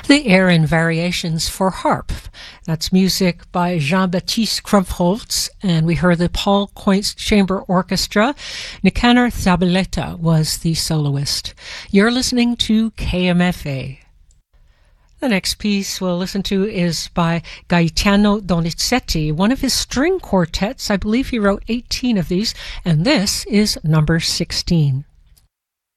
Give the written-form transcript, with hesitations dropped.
The Air and Variations for Harp. That's music by Jean-Baptiste Krumpholz, and we heard the Paul Coints Chamber Orchestra. Nicanor Zabaleta was the soloist. You're listening to KMFA. The next piece we'll listen to is by Gaetano Donizetti, one of his string quartets. I believe he wrote 18 of these, and this is number 16.